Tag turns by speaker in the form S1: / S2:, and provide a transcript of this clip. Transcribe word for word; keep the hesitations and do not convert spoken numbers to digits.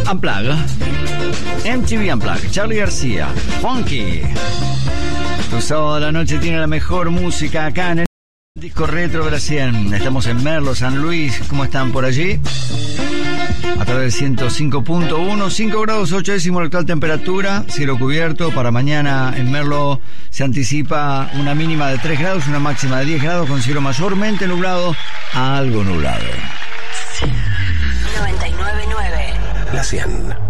S1: Unplugged, M T V Unplugged, Charly García, Funky. Tu sábado de la noche tiene la mejor música acá en el Disco Retro de la cien. Estamos en Merlo, San Luis. ¿Cómo están por allí? A través del ciento cinco punto uno, cinco grados ocho décimos la actual temperatura, cielo cubierto. Para mañana en Merlo se anticipa una mínima de tres grados, una máxima de diez grados, con cielo mayormente nublado a algo nublado.
S2: noventa y nueve punto nueve.
S3: La cien.